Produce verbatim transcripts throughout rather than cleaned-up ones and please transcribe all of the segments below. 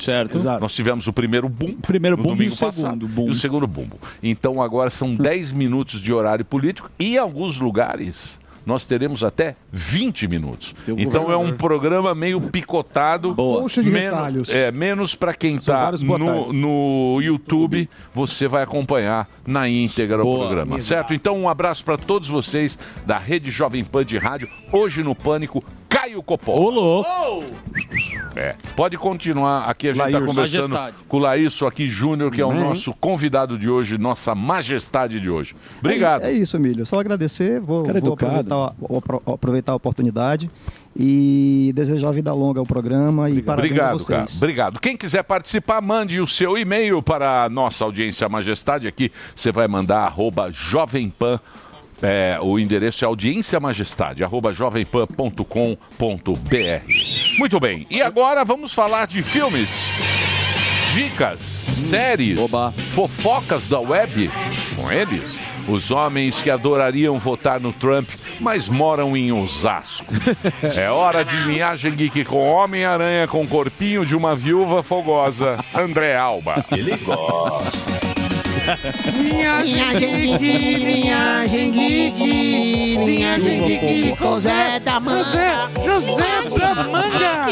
Certo. Exato. Nós tivemos o primeiro bumbo. Primeiro no bumbo domingo e o segundo passado, bumbo. E o segundo bumbo. Então agora são dez minutos de horário político e em alguns lugares nós teremos até vinte minutos. Tem um Então é um governador. programa meio picotado. Poxa de menos, retalhos. é, menos para quem São está vários boa no, tardes. no YouTube, você vai acompanhar na íntegra o Boa, programa, mesmo. certo? Então um abraço para todos vocês da Rede Jovem Pan de Rádio. Hoje no Pânico, Caio Coppola. Ô, louco. É, pode continuar. Aqui a gente está Laírcio. conversando Majestade. com o Laírcio aqui Júnior, que é o Uhum. nosso convidado de hoje, nossa majestade de hoje. Obrigado. É, é isso, Emílio. Só agradecer, vou, Cara vou educado. aproveitar, a- apro- aproveitar a oportunidade e desejar vida longa ao programa e parabéns a Obrigado, vocês. cara. Obrigado. Quem quiser participar, mande o seu e-mail para a nossa audiência majestade aqui. Você vai mandar arroba Jovem Pan. É, o endereço é audiência majestade, arroba jovempan ponto com ponto br. Muito bem. E agora vamos falar de filmes, dicas, séries, fofocas da web. Com eles, os homens que adorariam votar no Trump, mas moram em Osasco. É hora de linhagem geek com Homem-Aranha com corpinho de uma viúva fogosa, André Alba. Ele gosta. Linhagem geek, linhagem geek, linhagem geek com Zé da Manga. José da Manga.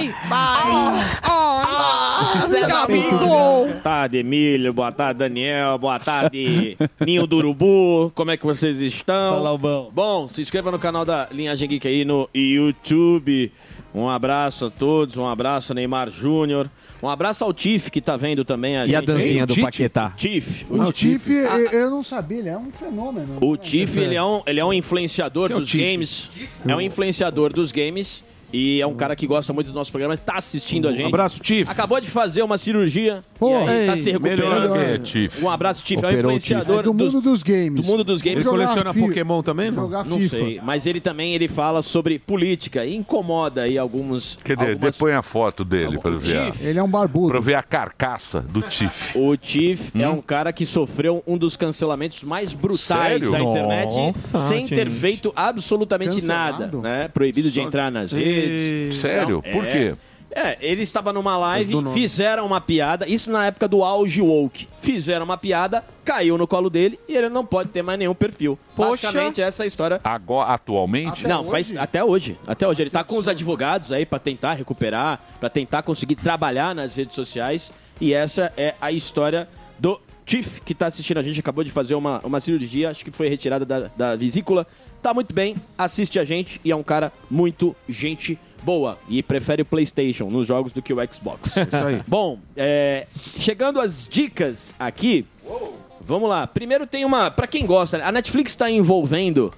Zé da Manga. Boa tarde, Emílio. Boa tarde, Daniel. Boa tarde, Ninho do Urubu. Como é que vocês estão? Fala, Albão. Bom, se inscreva no canal da Linhagem Geek aí no YouTube. Um abraço a todos. Um abraço, Neymar Júnior. Um abraço ao Tiff, que tá vendo também a E a gente. dancinha aí. do Tite? Paquetá? Tiff. O Tiff, eu, eu não sabia, ele é um fenômeno. O Tiff, ele é um, ele é um influenciador Que é o dos Tiff? games. É um influenciador dos games. E é um cara que gosta muito dos nossos programas, tá assistindo a gente. Um abraço, Tiff. Acabou de fazer uma cirurgia Pô, e aí tá ei, se recuperando. melhor. É, Tiff. Um abraço, Tiff. É um Operou o influenciador Tiff. É do mundo dos games. Do mundo dos games. Ele coleciona Pokémon também, não? Jogar Não FIFA. sei, mas ele também ele fala sobre política e incomoda aí alguns... Cadê? algumas... Depois a foto dele para ver, a- Tiff. Ele é um barbudo. pra ver a carcaça do Tiff. O Tiff é Hum? um cara que sofreu um dos cancelamentos mais brutais Sério? da internet, Nossa, sem ter gente. feito absolutamente Cancelado? nada, né? Proibido de entrar nas redes. Sério? Então, Por é. quê? É, ele estava numa Mas live, do nome. fizeram uma piada, isso na época do auge woke. Fizeram uma piada, caiu no colo dele e ele não pode ter mais nenhum perfil. Poxa. Basicamente, essa é a história. Agora, atualmente? não, faz até hoje. Até hoje. Ele tá com os advogados aí pra tentar recuperar, pra tentar conseguir trabalhar nas redes sociais. E essa é a história do Tiff, que tá assistindo a gente. Acabou de fazer uma, uma cirurgia, acho que foi retirada da, da vesícula. Tá muito bem, assiste a gente e é um cara muito gente boa. E prefere o PlayStation nos jogos do que o Xbox. Isso aí. Bom, é, chegando às dicas aqui, vamos lá. Primeiro tem uma, pra quem gosta, a Netflix tá envolvendo,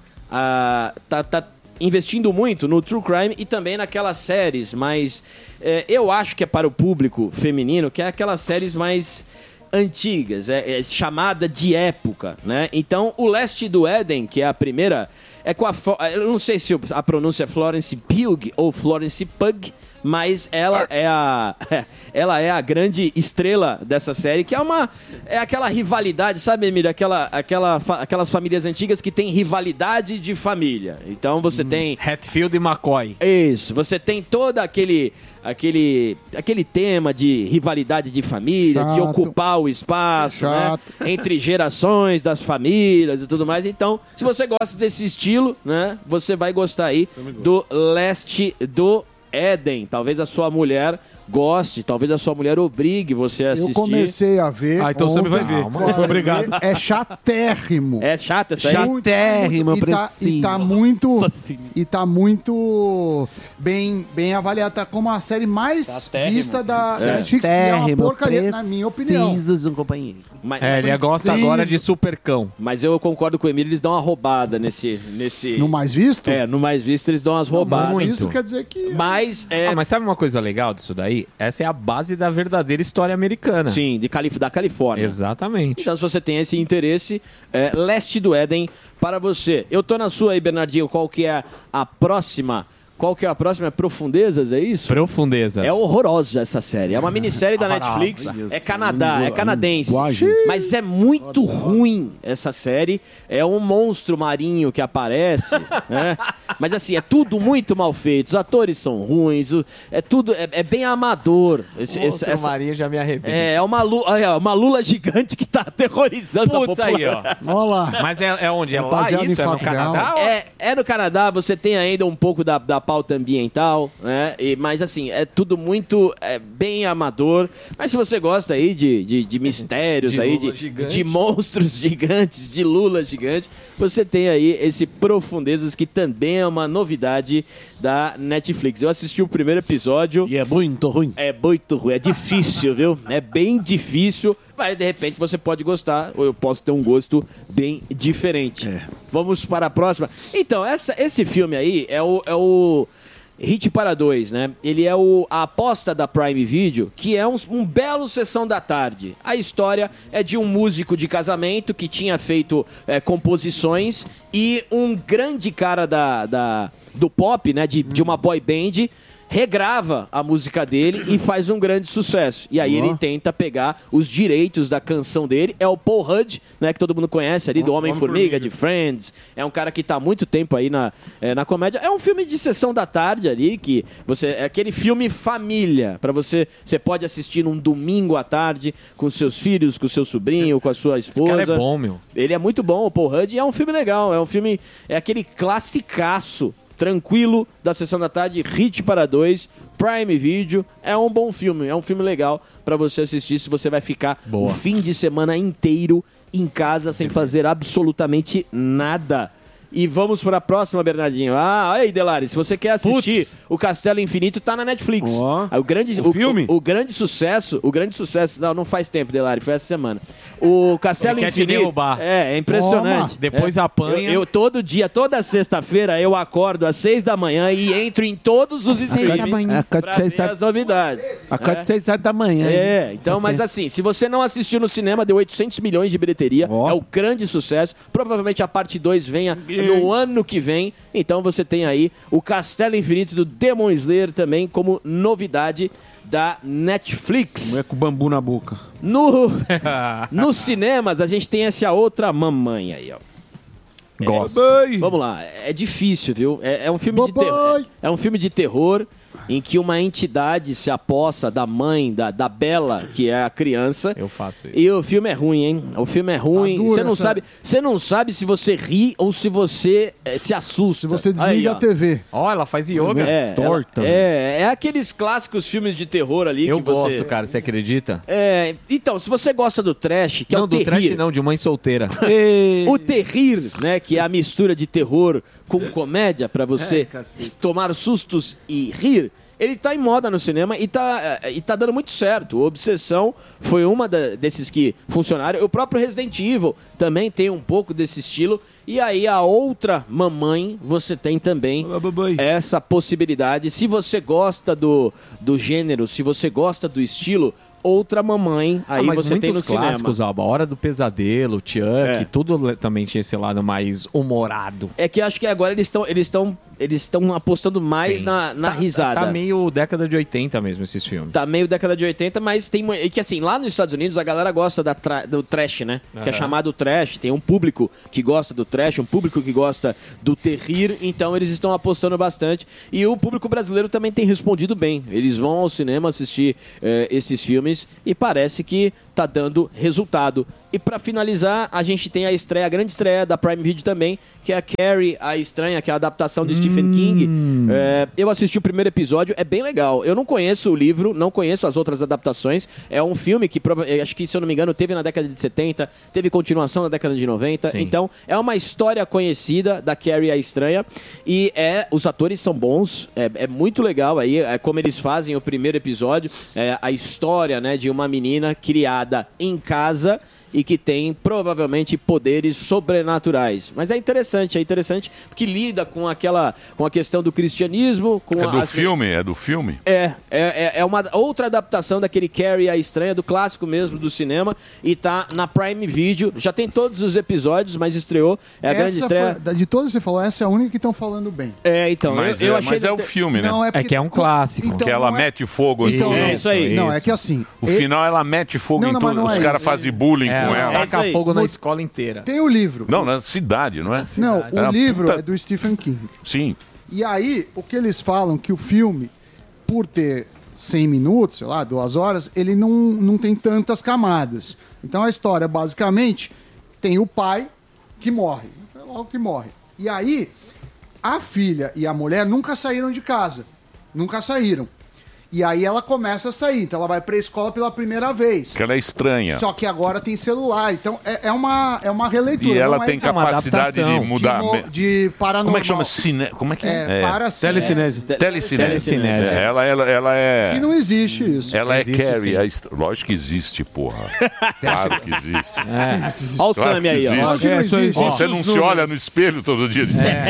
a, tá, tá investindo muito no True Crime e também naquelas séries, mas é, eu acho que é para o público feminino, que é aquelas séries mais antigas, é, é chamada de época, né? Então, o Leste do Éden, que é a primeira, é com a... Fo- eu não sei se a pronúncia é Florence Pugh ou Florence Pugh, mas ela é a ela é a grande estrela dessa série, que é uma é aquela rivalidade, sabe, Emílio? Aquela, aquela, fa- aquelas famílias antigas que tem rivalidade de família. Então você tem Hatfield e McCoy. Isso, você tem todo aquele aquele aquele tema de rivalidade de família, de Chato. ocupar o espaço, né? Chato. Entre gerações das famílias e tudo mais. Então, se você gosta desse estilo, né, você vai gostar aí do Leste do Éden. Talvez a sua mulher goste, talvez a sua mulher obrigue você a assistir. Eu comecei a ver. Ah, então você ontem, vai ver. comecei Foi a obrigado. ver. É chatérrimo. É chata essa aí? Muito, Chatérrimo, muito, eu e tá, e tá preciso. muito e tá muito bem, bem avaliada. Tá como a série mais Chatérrimo. vista da É. Netflix. E é uma Chatérrimo, porcaria, na minha opinião. preciso de um companheiro. Mas- É, ele gosta agora de Supercão. Mas eu concordo com o Emílio, eles dão uma roubada nesse... nesse... No mais visto? É, no mais visto eles dão umas roubadas. mais visto quer dizer que... Mas é... Ah, mas sabe uma coisa legal disso daí? Essa é a base da verdadeira história americana. Sim, de Calif da Califórnia. Exatamente. Então, se você tem esse interesse, é, Leste do Éden para você. Eu tô na sua aí, Bernardinho. Qual que é a próxima Qual que é a próxima? É Profundezas, é isso? Profundezas. É horrorosa essa série. É uma minissérie da Ah, Netflix. Deus. É Canadá, é canadense. Linguagem. Mas é muito ruim essa série. É um monstro marinho que aparece. né? Mas assim, é tudo muito mal feito. Os atores são ruins. o- É tudo. É, é bem amador. Esse, esse- Monstro essa- Maria já me arrependo. É, é uma, lu- olha, uma lula gigante que tá aterrorizando Putz, a população. aí, ó. Olha lá. Mas é, é onde? É lá Baseado em isso? É no fato Canadá? real. ou- É, é no Canadá, você tem ainda um pouco da, da pauta ambiental, né? E, mas assim, é tudo muito é, bem amador. Mas se você gosta aí de, de, de mistérios, De aí, lula de, gigante. de monstros gigantes, de lula gigante, você tem aí esse Profundezas, que também é uma novidade da Netflix. Eu assisti o primeiro episódio. E é muito ruim. É muito ruim, é difícil, viu? É bem difícil, mas de repente você pode gostar, ou eu posso ter um gosto bem diferente. Vamos para a próxima. Então, essa, esse filme aí é o, é o Hit para Dois, né? Ele é o, a aposta da Prime Video, que é um, um belo Sessão da Tarde. A história é de um músico de casamento que tinha feito é, composições e um grande cara da, da, do pop, né? De, de uma boy band, regrava a música dele e faz um grande sucesso. E aí Ó. ele tenta pegar os direitos da canção dele. É o Paul Rudd, né, que todo mundo conhece ali, do Homem-Formiga, de Friends. É um cara que tá há muito tempo aí na, é, na comédia. É um filme de sessão da tarde ali, que você é aquele filme família, para você, você pode assistir num domingo à tarde com seus filhos, com seu sobrinho, com a sua Esse esposa. cara é bom, meu. Ele é muito bom, o Paul Rudd, e é um filme legal. É um filme, é aquele classicaço, tranquilo, da Sessão da Tarde, Hit para Dois, Prime Video. É um bom filme, é um filme legal pra você assistir, se você vai ficar Boa. o fim de semana inteiro em casa sem fazer absolutamente nada. E vamos para a próxima, Bernardinho. Ah, olha aí, Delari, se você quer assistir Putz. o Castelo Infinito, tá na Netflix. Ó. o grande O filme? O, o grande sucesso, o grande sucesso, não, não faz tempo, Delari, foi essa semana. O Castelo Ele quer te Infinito. derrubar. É, é impressionante. Depois É. apanha. Eu, eu todo dia, toda sexta-feira, eu acordo às seis da manhã e entro em todos os seis da streams manhã. pra Acordo seis, ver sete- as novidades. Acordo É. seis, sete da manhã. É, então, mas assim, se você não assistiu no cinema, deu oitocentos milhões de bilheteria, Ó. é o grande sucesso. Provavelmente a parte dois venha no ano que vem. Então você tem aí o Castelo Infinito do Demon Slayer também como novidade da Netflix. Mulher com bambu na boca. No, nos cinemas, a gente tem essa outra mamãe aí, ó. Gosto. Vamos lá, é difícil, viu? É, é um filme de Babai. terror. É um filme de terror em que uma entidade se apossa da mãe, da, da Bella, que é a criança. Eu faço isso. E o filme é ruim, hein? O filme é ruim. Tá dura Você não essa- sabe, você não sabe se você ri ou se você eh, se assusta. Se você Aí, desliga ó. a T V. Ó, ela faz yoga. É, Torta, ela- é, é aqueles clássicos filmes de terror ali Eu que você... gosto, cara, você acredita? É, então, se você gosta do trash, que é não, o do terrir, trash não, de mãe solteira. o terrir, né, que é a mistura de terror com comédia pra você tomar sustos e rir, ele tá em moda no cinema e tá, eh, e tá dando muito certo. O Obsessão foi uma da- desses que funcionaram. O próprio Resident Evil também tem um pouco desse estilo. E aí a outra mamãe, você tem também Olá, babai. essa possibilidade. Se você gosta do, do gênero, se você gosta do estilo, outra mamãe, aí Ah, mas você tem no muitos clássicos, cinema. ó, A Hora do Pesadelo, Chuck, É. tudo le- também tinha esse lado mais humorado. É que acho que agora eles estão eles estão eles estão apostando mais Sim. na, na Tá- risada. Tá meio década de oitenta mesmo esses filmes. Tá meio década de oitenta, mas tem. mu- E que assim, lá nos Estados Unidos a galera gosta da tra- do trash, né? Que é Aham. chamado trash. Tem um público que gosta do trash, um público que gosta do terrir, então eles estão apostando bastante. E o público brasileiro também tem respondido bem. Eles vão ao cinema assistir eh, esses filmes e parece que tá dando resultado. E pra finalizar, a gente tem a estreia, a grande estreia da Prime Video também, que é a Carrie, a Estranha, que é a adaptação de Stephen King. É, eu assisti o primeiro episódio, é bem legal. Eu não conheço o livro, não conheço as outras adaptações. É um filme que, prova- eh, acho que, se eu não me engano, teve na década de setenta, teve continuação na década de noventa. Sim. Então, é uma história conhecida da Carrie, a Estranha. E é, os atores são bons, é, é muito legal aí, é como eles fazem o primeiro episódio, é, a história, né, de uma menina criada em casa e que tem provavelmente poderes sobrenaturais. Mas é interessante, é interessante porque lida com aquela, com a questão do cristianismo, com É do as- filme? É do filme? É, é, é uma outra adaptação daquele Carrie a Estranha, do clássico mesmo do cinema, e tá na Prime Video. Já tem todos os episódios, mas estreou. É a Essa grande estreia. foi- de todas que você falou, essa é a única que estão falando bem. É, então, Mas, eu, eu é, achei... mas é o filme, né? Não, é É porque- que é um clássico. Então, que ela não é- mete fogo Então, em não, tudo. isso aí. Não, é que assim. O e- final ela mete fogo Não, em não, mas tudo. não Os é caras isso. fazem bullying É, com ela ela. taca aí. fogo na No- escola inteira. Tem o livro. Não, na cidade, não é? Não, o É uma livro puta- é do Stephen King. Sim. E aí, o que eles falam que o filme, por ter cem minutos, sei lá, duas horas, ele não, não tem tantas camadas. Então a história, basicamente, tem o pai que morre. É logo que morre. E aí, a filha e a mulher nunca saíram de casa. Nunca saíram. E aí ela começa a sair. Então ela vai pra escola pela primeira vez. Que ela é estranha. Só que agora tem celular. Então é, é uma, é uma releitura. E ela não é tem é uma capacidade de adaptação. mudar. de, no- de paranormal. Como é que chama? Cine... Como é que é? É, para Telecinese. Telecinese. Telecinese. É, ela, ela, ela é. Que não existe isso. Ela Existe, é Carrie. sim. a est- Lógico que existe, porra. Claro que existe. Olha o Claro Sammy que aí, ó. existe. Claro que não É, só existe. existe. Você não se olha no espelho todo dia.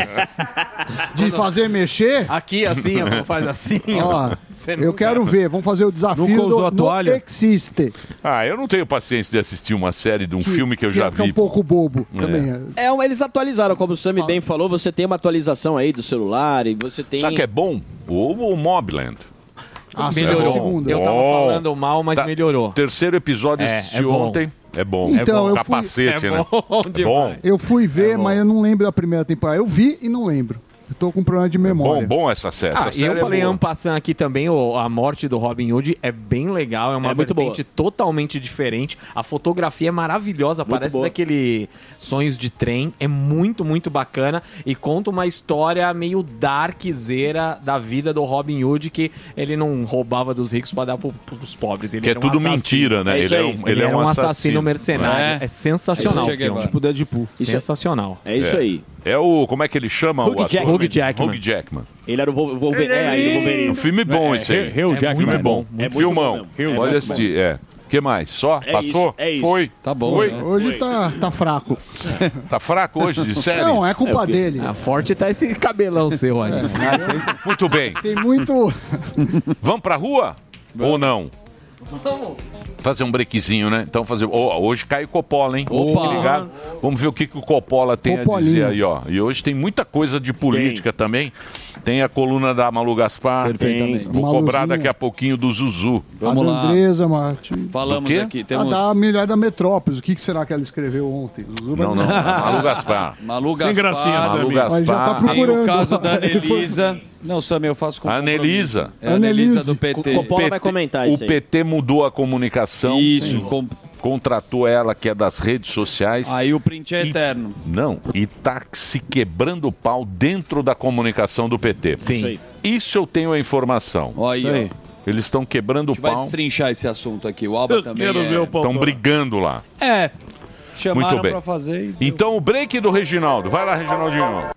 De fazer mexer. Aqui assim, ó, faz assim. Ó, Você não eu quero ver. Vamos fazer o desafio Nunca usou do a toalha? No Existe. Ah, eu não tenho paciência de assistir uma série de um filme que eu já que é vi. um pouco bobo É. também. É, eles atualizaram, como o Sammy bem falou, você tem uma atualização aí do celular e você tem... Sabe que é bom? O, o Mobland. Ah, Melhorou. a segunda. Eu tava Bom. falando mal, mas Tá. melhorou. Terceiro episódio É, assisti é bom. ontem. É bom. Então, é bom. eu fui- Capacete, É né? bom É demais. bom. Eu fui ver, É bom. mas eu não lembro da primeira temporada. Eu vi e não lembro. Eu tô com problema de Bom, memória. bom essa série. Ah, essa e série eu falei é boa. Ampassan aqui também, o, a morte do Robin Hood é bem legal, é uma É muito vertente totalmente diferente. A fotografia é maravilhosa, Muito parece boa. daquele Sonhos de Trem, é muito, muito bacana e conta uma história meio darkzeira da vida do Robin Hood, que ele não roubava dos ricos para dar pro, pros pobres. Ele Que é era um tudo assassino. mentira, né? É isso ele, é aí. um, Ele, ele é era um um assassino, assassino mercenário. É. É, sensacional o Isso é filme. Tipo Deadpool. Isso é- Sensacional. É isso É. aí. É o. Como é que ele chama? Hugh o ator? Jackman. Hugh Jackman. Hugh Jackman. Ele era o Vol- Wolverine. É, aí, o Wolverine. Um filme bom esse aí. Hugh É Jackman filme é bom. É muito Filmão. bom mesmo. É Olha muito esse. É. O que mais? Só? É Passou? isso, é isso. Foi? Tá bom, Foi? né? Hoje tá, tá fraco. Tá fraco hoje de série? Não, é culpa É, eu vi. dele. A forte tá esse cabelão seu aí. Muito bem. Tem muito. Vamos pra rua? Ou não? Vamos. Fazer um brequezinho, né? Então fazer. Ó, hoje cai o Coppola, hein? Opa! Fique ligado. Vamos ver o que, que o Coppola tem a Coppolinha. dizer aí, ó. E hoje tem muita coisa de política também. Tem a coluna da Malu Gaspar. Perfeitamente. Vou Maluzinha. cobrar daqui a pouquinho do Zuzu. Vamos a da lá. Andresa Martins. Falamos Do quê? aqui. A Temos da Mulher da Metrópolis. O que, que será que ela escreveu ontem? Não, não. Malu Gaspar. Malu Sem Gaspar. gracinha, Malu Sammy. Gaspar. Mas já tá Tem o procurando. caso da Ele foi- Anelisa. Não, Sammy, eu faço com A Anelisa. compromisso. É a Anelisa Anelise. do P T. O Coppola vai comentar o isso aí. P T mudou a comunicação. Isso. com- Contratou ela, que é das redes sociais. Aí o print é eterno. Não, e tá se quebrando o pau dentro da comunicação do P T. Sim. Isso aí. Isso eu tenho a informação. Olha Isso aí, aí. ó. Eles estão quebrando A o gente vai pau, destrinchar esse assunto aqui. O Alba Eu também quero é... ver o pau. estão brigando lá. É. Chamaram Muito bem. pra fazer e... Então o break do Reginaldo. Vai lá, Reginaldinho.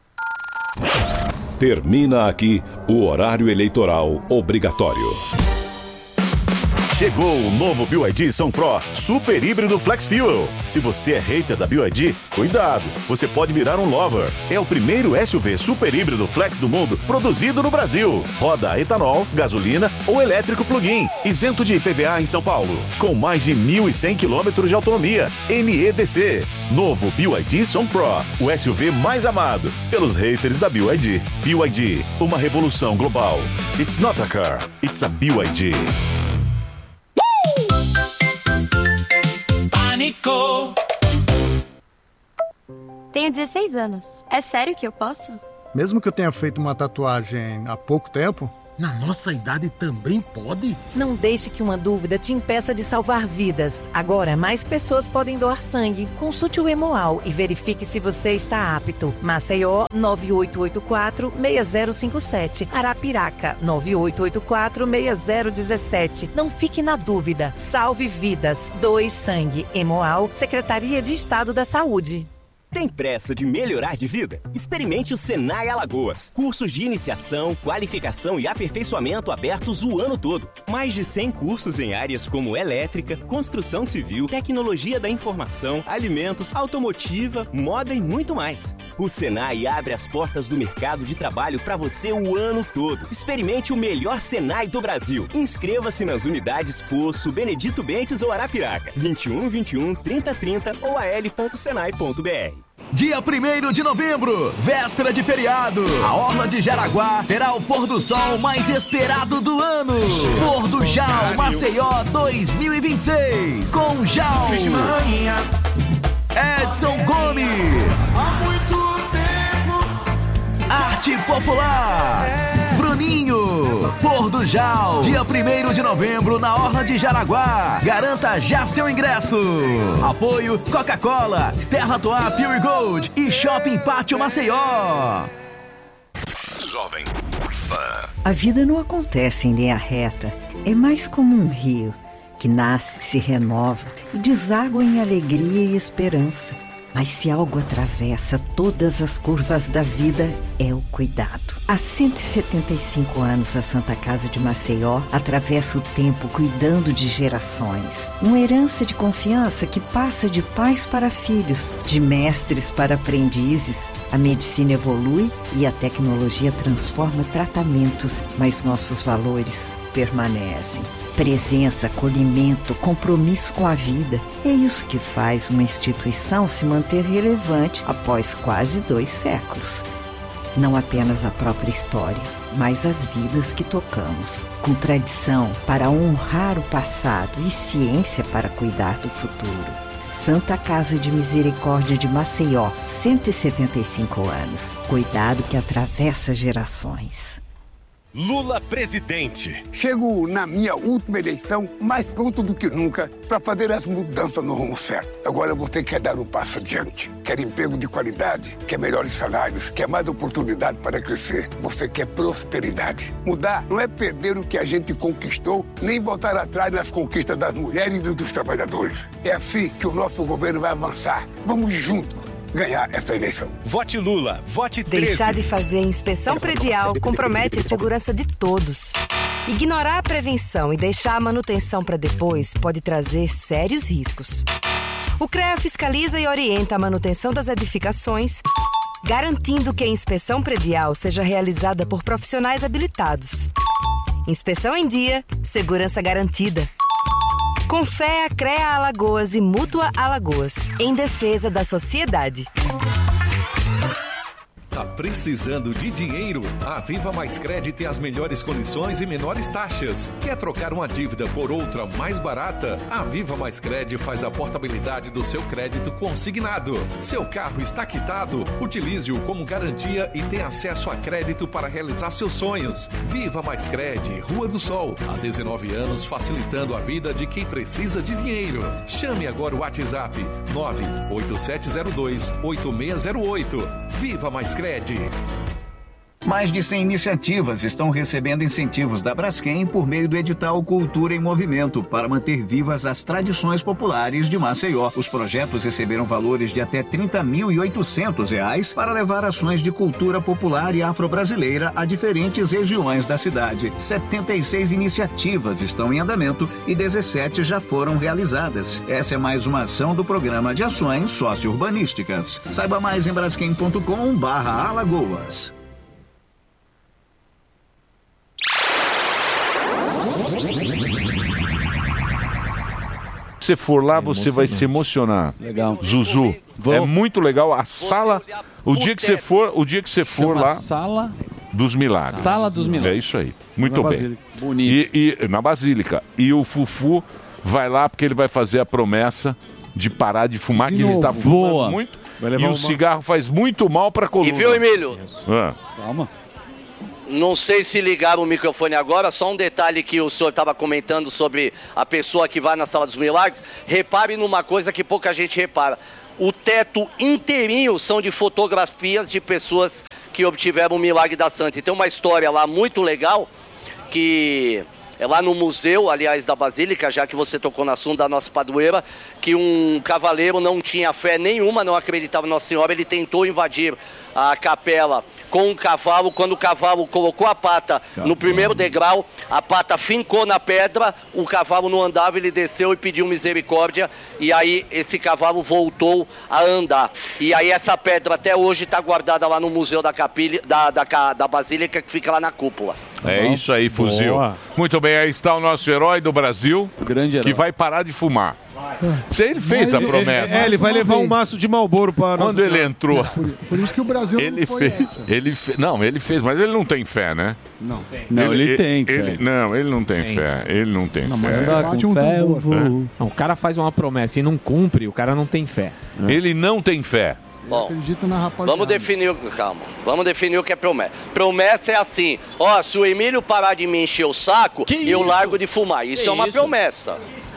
Termina aqui o horário eleitoral obrigatório. Chegou o novo B Y D São Pro Super Híbrido Flex Fuel. Se você é hater da B Y D, cuidado, você pode virar um lover. É o primeiro S U V super híbrido flex do mundo produzido no Brasil. Roda a etanol, gasolina ou elétrico plug-in, isento de I P V A em São Paulo, com mais de mil e cem quilômetros de autonomia, N E D C. Novo B Y D São Pro, o S U V mais amado pelos haters da B Y D. B Y D, uma revolução global. It's not a car, it's a B Y D. Pânico. Tenho dezesseis anos. É sério que eu posso? Mesmo que eu tenha feito uma tatuagem há pouco tempo? Na nossa idade também pode? Não deixe que uma dúvida te impeça de salvar vidas. Agora, mais pessoas podem doar sangue. Consulte o Hemoal e verifique se você está apto. Maceió, nove oito oito quatro, seis zero cinco sete. Arapiraca, nove oito oito quatro, seis zero um sete. Não fique na dúvida. Salve vidas. Doe sangue. Hemoal, Secretaria de Estado da Saúde. Tem pressa de melhorar de vida? Experimente o Senai Alagoas. Cursos de iniciação, qualificação e aperfeiçoamento abertos o ano todo. Mais de cem cursos em áreas como elétrica, construção civil, tecnologia da informação, alimentos, automotiva, moda e muito mais. O Senai abre as portas do mercado de trabalho para você o ano todo. Experimente o melhor Senai do Brasil. Inscreva-se nas unidades Poço, Benedito Bentes ou Arapiraca. vinte e um, vinte e um, trinta, trinta ou a l ponto senai ponto b r. Dia primeiro de novembro, véspera de feriado, a Orla de Jaraguá terá o pôr do sol mais esperado do ano. Pôr do Jal Maceió dois mil e vinte e seis, com Jal, Edson Gomes, Arte Popular, Bruninho. Pôr do Jal, dia primeiro de novembro na Orla de Jaraguá. Garanta já seu ingresso. Apoio Coca-Cola, Stella Toa Pure Gold e Shopping Pátio Maceió. Jovem Pan. A vida não acontece em linha reta. É mais como um rio que nasce, se renova e deságua em alegria e esperança. Mas se algo atravessa todas as curvas da vida, é o cuidado. Há cento e setenta e cinco anos, a Santa Casa de Maceió atravessa o tempo cuidando de gerações. Uma herança de confiança que passa de pais para filhos, de mestres para aprendizes. A medicina evolui e a tecnologia transforma tratamentos, mas nossos valores permanecem. Presença, acolhimento, compromisso com a vida. É isso que faz uma instituição se manter relevante após quase dois séculos. Não apenas a própria história, mas as vidas que tocamos. Com tradição para honrar o passado e ciência para cuidar do futuro. Santa Casa de Misericórdia de Maceió, cento e setenta e cinco anos. Cuidado que atravessa gerações. Lula presidente. Chego na minha última eleição mais pronto do que nunca para fazer as mudanças no rumo certo. Agora você quer dar um passo adiante. Quer emprego de qualidade, quer melhores salários, quer mais oportunidade para crescer. Você quer prosperidade. Mudar não é perder o que a gente conquistou, nem voltar atrás nas conquistas das mulheres e dos trabalhadores. É assim que o nosso governo vai avançar. Vamos juntos ganhar essa eleição. Vote Lula, vote treze. Deixar de fazer inspeção predial compromete a segurança de todos. Ignorar a prevenção e deixar a manutenção para depois pode trazer sérios riscos. O CREA fiscaliza e orienta a manutenção das edificações, garantindo que a inspeção predial seja realizada por profissionais habilitados. Inspeção em dia, segurança garantida. Com fé, a CREA Alagoas e Mútua Alagoas, em defesa da sociedade. Tá precisando de dinheiro? A Viva Mais Cred tem as melhores condições e menores taxas. Quer trocar uma dívida por outra mais barata? A Viva Mais Cred faz a portabilidade do seu crédito consignado. Seu carro está quitado? Utilize-o como garantia e tenha acesso a crédito para realizar seus sonhos. Viva Mais Cred, Rua do Sol. Há dezenove anos facilitando a vida de quem precisa de dinheiro. Chame agora o WhatsApp nove oito sete zero dois oito seis zero oito. Viva Mais Cred. Mais de cem iniciativas estão recebendo incentivos da Braskem por meio do edital Cultura em Movimento para manter vivas as tradições populares de Maceió. Os projetos receberam valores de até trinta mil e oitocentos reais para levar ações de cultura popular e afro-brasileira a diferentes regiões da cidade. setenta e seis iniciativas estão em andamento e dezessete já foram realizadas. Essa é mais uma ação do Programa de Ações Socio-Urbanísticas. Saiba mais em braskem ponto com barra Alagoas. Se você for lá, você vai se emocionar. Legal. Zuzu, Vou. é muito legal. A sala, o dia que você for, o dia que você for Chama lá, Sala dos Milagres. Sala dos Milagres. É isso aí. Muito Na bem. Basílica. Bonito. E, e na Basílica. E o Fufu vai lá porque ele vai fazer a promessa de parar de fumar, De que ele novo. está fumando Boa. muito. Vai E levar o uma- cigarro faz muito mal para a coluna. E viu, Emílio? Ah. Calma. Não sei se ligaram o microfone agora, só um detalhe que o senhor estava comentando sobre a pessoa que vai na Sala dos Milagres. Repare numa coisa que pouca gente repara. O teto inteirinho são de fotografias de pessoas que obtiveram o milagre da Santa. E tem uma história lá muito legal que é lá no museu, aliás, da Basílica, já que você tocou no assunto da nossa padroeira, que um cavaleiro não tinha fé nenhuma, não acreditava em Nossa Senhora, ele tentou invadir a capela com um cavalo. Quando o cavalo colocou a pata no primeiro degrau, a pata fincou na pedra, o cavalo não andava, ele desceu e pediu misericórdia, e aí esse cavalo voltou a andar. E aí essa pedra até hoje está guardada lá no museu da, capilha, da, da, da Basílica, que fica lá na cúpula. É isso aí, fuzil. Boa. Muito bem, aí está o nosso herói do Brasil, grande herói, que vai parar de fumar. Se ele fez a promessa. É, ele vai levar um maço de Marlboro para nós. Quando ele entrou. Por, por isso que o Brasil Ele não foi fez, essa. ele fe, não, ele fez, mas ele não tem fé, né? Não. Não, ele tem fé. ele- não, ele não tem, Tem. fé. Ele não tem Não, fé. mas Andar com bate um fé, eu tambor. vou. Não, o cara faz uma promessa e não cumpre, o cara não tem fé. Ele não tem fé. Bom, Acredita na rapaziada. vamos definir, o- calma, vamos definir o que é promessa. Promessa é assim, ó, se o Emílio parar de me encher o saco, eu largo de fumar. Isso Que é uma isso? promessa.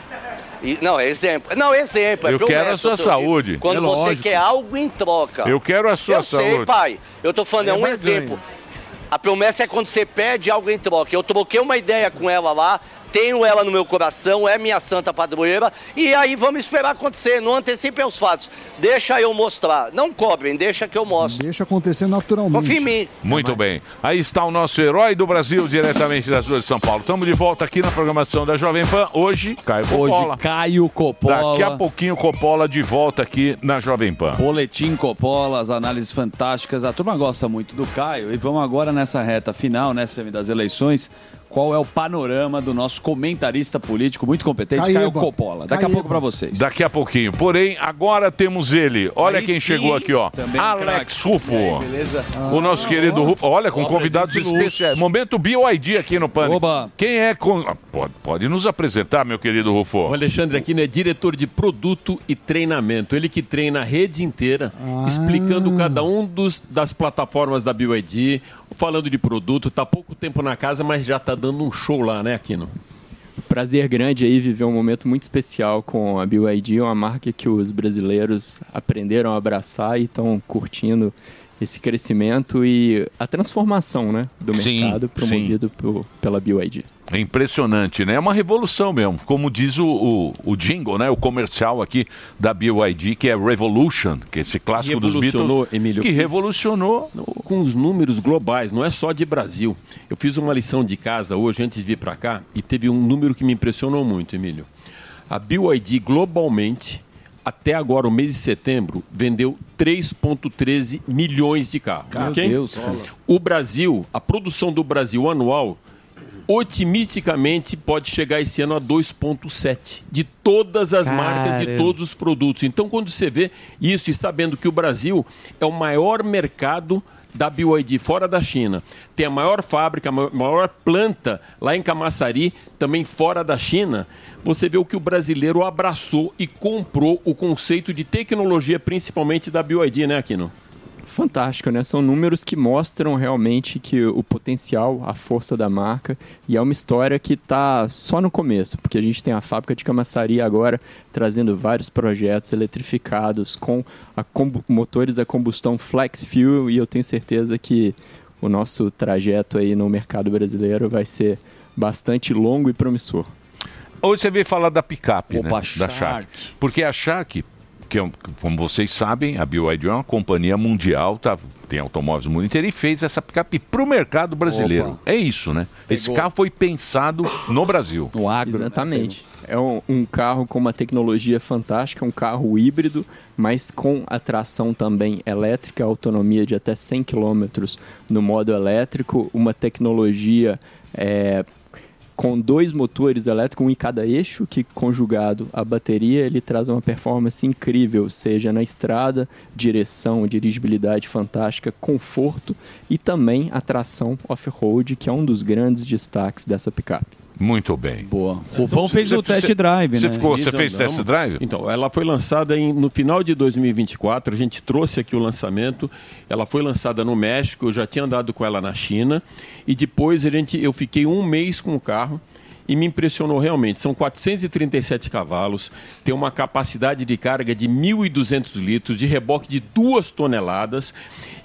E- não, é exemplo. Não, é exemplo, é Eu promessa. quero a sua que eu digo. saúde. Quando É você lógico. quer algo em troca. Eu quero a sua eu sei, saúde. pai. Eu tô falando, é, É um barganha. exemplo. A promessa é quando você pede algo em troca. Eu troquei uma ideia com ela lá, tenho ela no meu coração, é minha santa padroeira, e aí vamos esperar acontecer. Não antecipem os fatos. Deixa eu mostrar. Não cobrem, deixa que eu mostro. Deixa acontecer naturalmente. Confia em mim. Muito bem. Aí está o nosso herói do Brasil, diretamente das ruas de São Paulo. Estamos de volta aqui na programação da Jovem Pan. Hoje, Caio Coppola. Hoje, Caio Coppola. Daqui a pouquinho, Coppola de volta aqui na Jovem Pan. Boletim Coppola, as análises fantásticas. A turma gosta muito do Caio. E vamos agora nessa reta final, né, Semi, das eleições. Qual é o panorama do nosso comentarista político muito competente, Caíba. Caio Coppola? Daqui a pouco pra vocês. Daqui a pouquinho. Porém, agora temos ele. Olha Aí quem sim, chegou aqui, ó. também Alex craque. Rufo. E aí, beleza? O nosso Ah, querido ó. Rufo. Olha, com Ó, convidados presença ilustre. especiais. Momento B Y D aqui no Pânico. Oba. Quem é... Con... Ah, Pode, pode nos apresentar, meu querido Rufo. O Alexandre Aquino é diretor de produto e treinamento. Ele que treina a rede inteira, explicando cada um dos, das plataformas da B Y D, falando de produto. Está pouco tempo na casa, mas já está dando um show lá, né, Aquino? Prazer grande aí viver um momento muito especial com a B Y D, uma marca que os brasileiros aprenderam a abraçar e estão curtindo esse crescimento e a transformação, né, do Sim, mercado promovido por, pela B Y D. É impressionante, né? É uma revolução mesmo. Como diz o, o, o jingle, né? O comercial aqui da B Y D, que é Revolution, que é esse clássico dos Revolucionou, Beatles. Emílio. Que eu fiz- revolucionou. Com os números globais, não é só de Brasil. Eu fiz uma lição de casa hoje, antes de vir para cá, e teve um número que me impressionou muito, Emílio. A B Y D, globalmente, até agora, o mês de setembro, vendeu três vírgula treze milhões de carros. Meu ok? Deus. O Brasil, a produção do Brasil anual, otimisticamente pode chegar esse ano a dois vírgula sete de todas as marcas, de Caramba. todos os produtos. Então, quando você vê isso e sabendo que o Brasil é o maior mercado da B Y D fora da China, tem a maior fábrica, a ma- maior planta lá em Camaçari, também fora da China, você vê o que o brasileiro abraçou e comprou o conceito de tecnologia, principalmente da B Y D, né, Aquino? Fantástico, né? São números que mostram realmente que o potencial, a força da marca, e é uma história que está só no começo, porque a gente tem a fábrica de Camaçari agora trazendo vários projetos eletrificados com a combu- motores a combustão flex fuel, e eu tenho certeza que o nosso trajeto aí no mercado brasileiro vai ser bastante longo e promissor. Hoje você veio falar da picape, né? Opa, Da Shark. Shark. Porque a Shark, que é um- como vocês sabem, a B Y D é uma companhia mundial, tá, tem automóveis no mundo inteiro, e fez essa picape para o mercado brasileiro. Opa. É isso, né? Esse Pegou. carro foi pensado no Brasil. No agro. Exatamente. É um, um carro com uma tecnologia fantástica, um carro híbrido, mas com a tração também elétrica, autonomia de até cem quilômetros no modo elétrico, uma tecnologia é, com dois motores elétricos, um em cada eixo, que conjugado à bateria, ele traz uma performance incrível, seja na estrada, direção, dirigibilidade fantástica, conforto e também a tração off-road, que é um dos grandes destaques dessa picape. Muito bem. Boa. O Rufão fez o test drive, você né? Ficou, você Isso, fez não. test drive? Então, ela foi lançada em- no final de dois mil e vinte e quatro, a gente trouxe aqui o lançamento, ela foi lançada no México, eu já tinha andado com ela na China, e depois a gente, eu fiquei um mês com o carro, e me impressionou realmente. São quatrocentos e trinta e sete cavalos, tem uma capacidade de carga de mil e duzentos litros, de reboque de duas toneladas,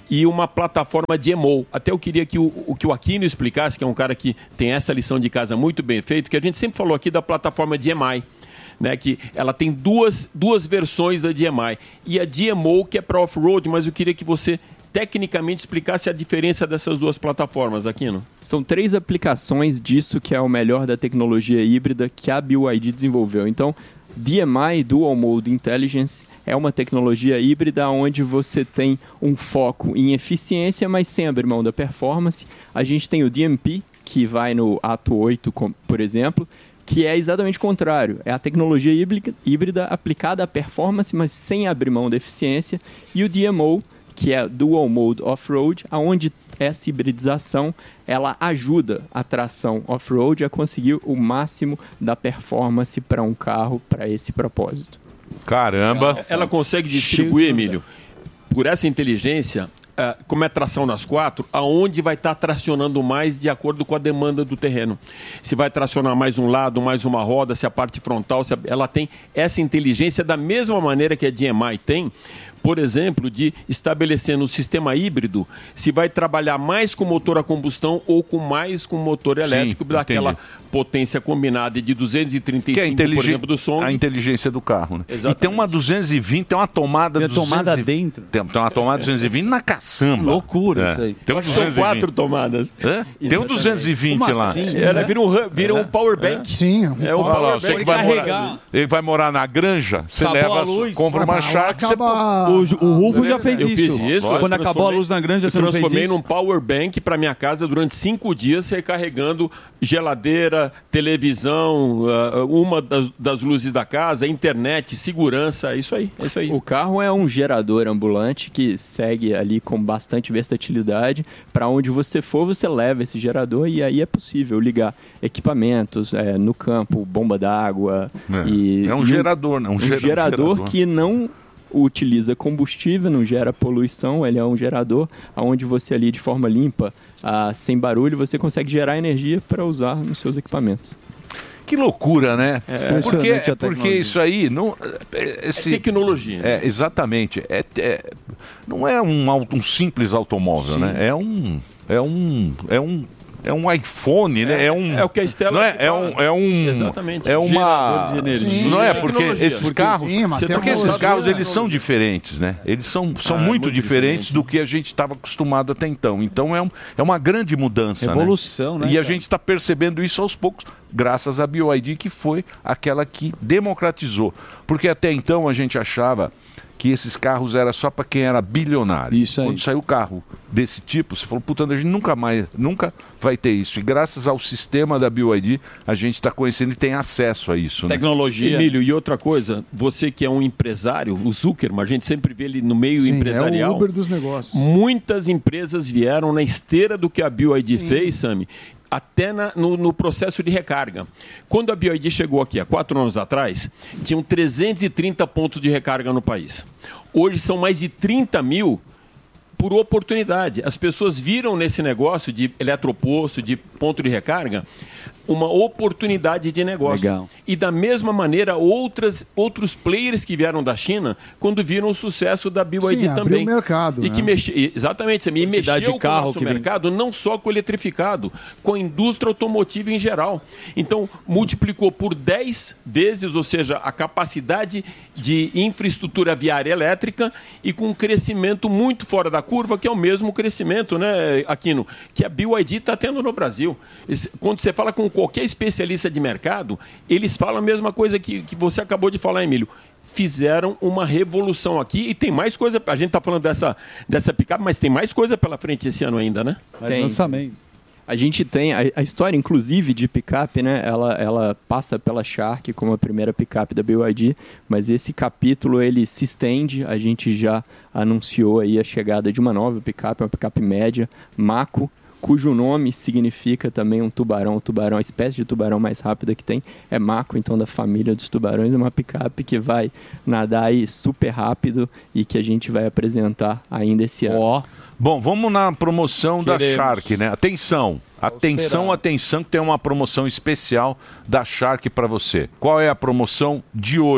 e uma plataforma de emo. Até eu queria que o, o que o Aquino explicasse, que é um cara que tem essa lição de casa muito bem feita, que a gente sempre falou aqui da plataforma D M I. Né, que ela tem duas, duas versões da D M I. E a D M O, que é para off-road, mas eu queria que você tecnicamente explicasse a diferença dessas duas plataformas, Aquino. São três aplicações disso que é o melhor da tecnologia híbrida que a B Y D desenvolveu. Então, D M I, Dual Mode Intelligence, é uma tecnologia híbrida onde você tem um foco em eficiência, mas sem abrir mão da performance. A gente tem o D M P, que vai no Ato oito, por exemplo, que é exatamente o contrário. É a tecnologia híbrida aplicada à performance, mas sem abrir mão da eficiência. E o D M O, que é Dual Mode Off-Road, onde essa hibridização ela ajuda a tração off-road a conseguir o máximo da performance para um carro para esse propósito. Caramba! Ela, ela consegue distribuir, Emílio, por essa inteligência, Uh, como é tração nas quatro, aonde vai estar tá tracionando mais de acordo com a demanda do terreno. Se vai tracionar mais um lado, mais uma roda, se a parte frontal, se a... ela tem essa inteligência da mesma maneira que a D M I tem, por exemplo, de estabelecer no sistema híbrido se vai trabalhar mais com motor a combustão ou com mais com motor elétrico, Sim, daquela potência combinada de duzentos e trinta e cinco, que é por exemplo, do som. A inteligência do carro. Né? E tem uma duzentos e vinte, tem uma tomada... Tem duzentos e vinte, tomada dentro. Tem, tem uma tomada duzentos e vinte na caçamba. Loucura é. isso aí. Tem um São quatro tomadas. É? Tem um duzentos e vinte Como lá. assim? Ela vira um, vira um power bank. É. Sim. Um é um Olha power lá, bank. você que vai morar, ele vai morar na granja, você Acabou leva, a luz. compra uma Mas Shark, você... acaba- O, o Rufo já fez Eu isso. fiz isso. eu Quando acabou a luz na granja, eu você não fez transformei isso? num power bank para minha casa durante cinco dias, recarregando geladeira, televisão, uh, uma das, das luzes da casa, internet, segurança, isso aí, é isso aí. O carro é um gerador ambulante que segue ali com bastante versatilidade. Para onde você for, você leva esse gerador e aí é possível ligar equipamentos é, no campo, bomba d'água. É, e, é um e gerador, né? Um, um gera- gerador, gerador que não utiliza combustível, não gera poluição, ele é um gerador onde você ali de forma limpa, ah, sem barulho, você consegue gerar energia para usar nos seus equipamentos. Que loucura, né? É, porque, a porque isso aí não, esse, é tecnologia. É, exatamente. É, é, não é um, au- um simples automóvel, Sim. né? É um, é um, é um, é um iPhone, né? É um, é o que a Estela não é, fala. é um, é um, Exatamente. é uma, Gerador de energia. não é Sim, porque tecnologia. esses Porque- carros, sim, mas porque tem esses uma- carros eles são diferentes, né? Eles são, são Ah, é muito, muito diferentes diferente. do que a gente estava acostumado até então. Então é, um, é uma grande mudança, né? Evolução, né, E a cara? gente está percebendo isso aos poucos, graças à B Y D, que foi aquela que democratizou. Porque até então a gente achava que esses carros era só para quem era bilionário. Isso aí. Quando saiu carro desse tipo, você falou, puta, a gente nunca mais, nunca vai ter isso. E graças ao sistema da B Y D, a gente está conhecendo e tem acesso a isso. Né? Tecnologia. Emílio, e outra coisa, você que é um empresário, o Zuckerman, a gente sempre vê ele no meio Sim, empresarial. é o Uber dos negócios. Muitas empresas vieram na esteira do que a B Y D fez, Sami, até na- no, no processo de recarga. Quando a B Y D chegou aqui há quatro anos atrás, tinham trezentos e trinta pontos de recarga no país. Hoje são mais de trinta mil por oportunidade. As pessoas viram nesse negócio de eletroposto, de ponto de recarga, uma oportunidade de negócio. Legal. E da mesma maneira, outras, outros players que vieram da China, quando viram o sucesso da B Y D Sim, abriu também. o mercado, E né? que mexe, exatamente, Samir, e Quantidade mexeu de carro com o nosso que vem. mercado, não só com o eletrificado, com a indústria automotiva em geral. Então, multiplicou por dez vezes, ou seja, a capacidade de infraestrutura viária elétrica e com um crescimento muito fora da curva, que é o mesmo crescimento, né, Aquino, que a B Y D está tendo no Brasil. Esse- Quando você fala com qualquer especialista de mercado, eles falam a mesma coisa que, que você acabou de falar, Emílio. Fizeram uma revolução aqui e tem mais coisa. A gente está falando dessa, dessa picape, mas tem mais coisa pela frente esse ano ainda, né? Tem. Lançamento. A gente tem a, a história, inclusive, de picape, né? Ela, ela passa pela Shark como a primeira picape da B Y D, mas esse capítulo ele se estende. A gente já anunciou aí a chegada de uma nova picape, uma picape média, Mako, cujo nome significa também um tubarão. O tubarão, a espécie de tubarão mais rápida que tem é Mako, então da família dos tubarões, é uma picape que vai nadar aí super rápido e que a gente vai apresentar ainda esse ano. Ó, Bom, vamos na promoção da Queremos. Shark, né? Atenção, atenção, será? atenção, que tem uma promoção especial da Shark para você. Qual é a promoção de hoje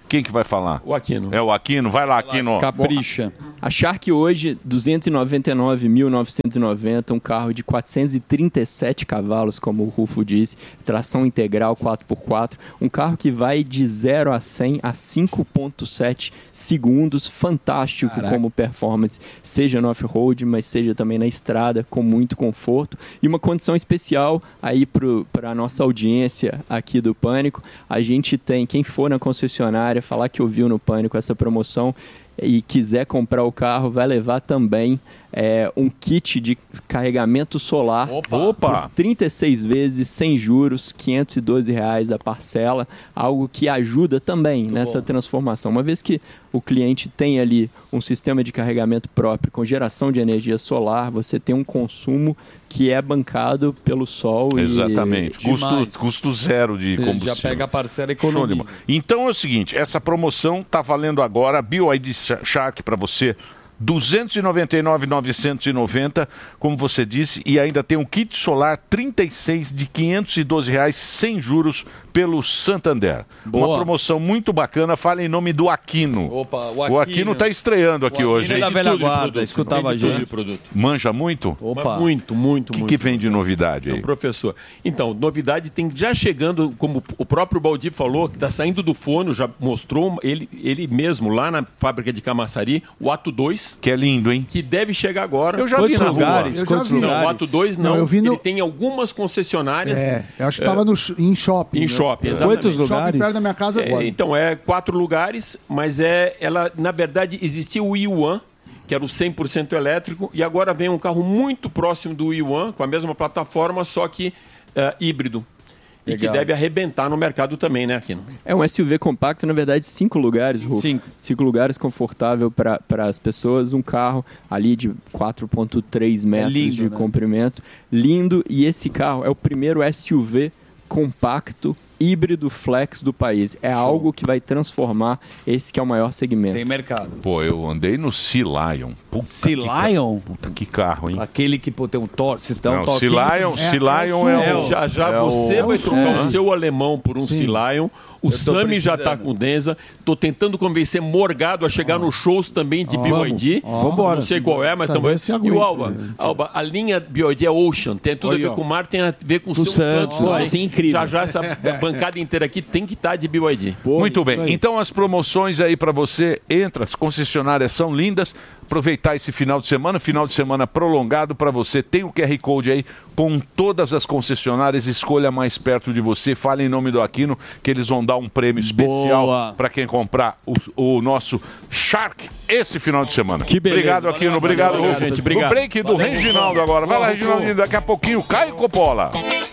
Quem que vai falar? O Aquino. É o Aquino? Vai lá, Aquino. Capricha. A Shark hoje, duzentos e noventa e nove mil novecentos e noventa, um carro de quatrocentos e trinta e sete cavalos, como o Rufo disse, tração integral quatro por quatro, um carro que vai de zero a cem a cinco vírgula sete segundos, fantástico. Caraca. Como performance, seja no off-road, mas seja também na estrada, com muito conforto. E uma condição especial aí para a nossa audiência aqui do Pânico, a gente tem, quem for na concessionária, falar que ouviu no Pânico essa promoção e quiser comprar o carro, vai levar também é, um kit de carregamento solar. Opa! Opa. Por trinta e seis vezes, sem juros, quinhentos e doze reais a parcela, algo que ajuda também Muito nessa bom. transformação. Uma vez que o cliente tem ali um sistema de carregamento próprio com geração de energia solar, você tem um consumo que é bancado pelo sol. Exatamente. E... Custo, custo zero de Você combustível. já pega a parcela econômica. Então é o seguinte, essa promoção está valendo agora, B Y D Shark para você, duzentos e noventa e nove mil novecentos e noventa, como você disse, e ainda tem um kit solar trinta e seis de quinhentos e doze reais sem juros pelo Santander. Boa. Uma promoção muito bacana. Fala em nome do Aquino. Opa, o Aquino. O Aquino está estreando aqui o hoje. Aquino é da velha guarda, escutava a gente. Manja muito? Opa. Muito, muito, que muito. O que vem de novidade aí? Não, professor. Então, novidade tem já chegando, como o próprio Baldi falou, que está saindo do forno, já mostrou ele, ele mesmo lá na fábrica de Camaçari, o Ato dois. Que é lindo, hein? Que deve chegar agora. Eu já vi nos lugares. Eu já vi. Não, o Ato dois não. não eu vi no... Ele tem algumas concessionárias. É, eu acho que estava é, em shopping. Em né? shopping, exatamente. Quantos lugares? Shopping perto da minha casa agora. É, então, é quatro lugares, mas é, ela, na verdade, existia o i um, que era o cem por cento elétrico, e agora vem um carro muito próximo do i um, com a mesma plataforma, só que uh, híbrido. E Legal. que deve arrebentar no mercado também, né, Aquino? É um S U V compacto, na verdade, cinco lugares, Rufo. Cinco. Cinco lugares, confortável para as pessoas. Um carro ali de quatro vírgula três metros é lindo, de né? comprimento. Lindo. E esse carro é o primeiro S U V compacto híbrido flex do país. É Show. algo que vai transformar esse que é o maior segmento. Tem mercado. Pô, eu andei no Sea Lion. Puta Sea Lion? Que, puta que carro, hein? Aquele que pô, tem um torque. Vocês dão Não, um torque. Sea Lion, Sea Lion é, é o... Já, já é você o... vai trocar é. o seu alemão por um Sim. Sea Lion. O Sami já está com Denza. Estou tentando convencer Morgado a chegar oh. nos shows também de oh. B Y D. Oh. Vambora. Não sei qual é, mas também. E o Alba, Alba, a linha B Y D é Ocean. Tem tudo Oi, a ver ó. com o mar, tem a ver com o seu Santos. Santos Assim, incrível. Já já essa bancada inteira aqui tem que estar tá de B Y D. Pô, Muito bem. Então as promoções aí para você, entra, as concessionárias são lindas. Aproveitar esse final de semana, final de semana prolongado para você. Tem o Q R Code aí com todas as concessionárias. Escolha mais perto de você. Fale em nome do Aquino que eles vão dar um prêmio especial para quem comprar o, o nosso Shark esse final de semana. Que beleza. Obrigado, Aquino. Valeu, obrigado, valeu, Rufo. gente. Obrigado. O break do valeu, Reginaldo agora. Vai lá, Reginaldo. Daqui a pouquinho, Caio Coppola.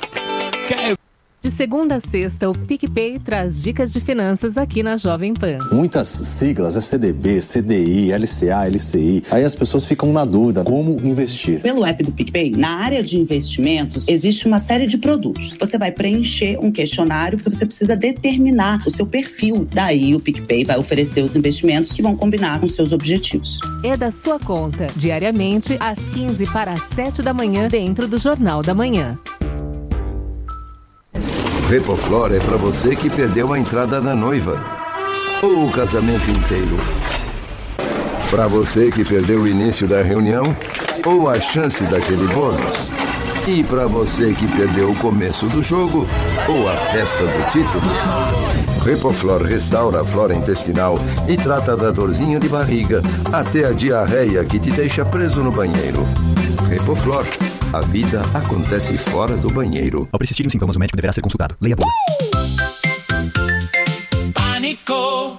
Caio. De segunda a sexta, o PicPay traz dicas de finanças aqui na Jovem Pan. Muitas siglas, é C D B, C D I, L C A, L C I. Aí as pessoas ficam na dúvida como investir. Pelo app do PicPay, na área de investimentos, existe uma série de produtos. Você vai preencher um questionário porque você precisa determinar o seu perfil. Daí o PicPay vai oferecer os investimentos que vão combinar com seus objetivos. É da sua conta, diariamente, às quinze para as sete da manhã, dentro do Jornal da Manhã. Repoflor é pra você que perdeu a entrada da noiva ou o casamento inteiro. Pra você que perdeu o início da reunião ou a chance daquele bônus. E pra você que perdeu o começo do jogo ou a festa do título. Repoflor restaura a flora intestinal e trata da dorzinha de barriga até a diarreia que te deixa preso no banheiro. Repoflor. A vida acontece fora do banheiro. Ao persistirem os sintomas, o médico deverá ser consultado. Leia a bula. Pânico.